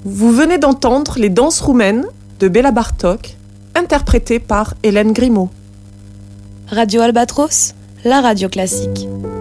Vous venez d'entendre les danses roumaines de Béla Bartók, interprétées par Hélène Grimaud. Radio Albatros, la radio classique.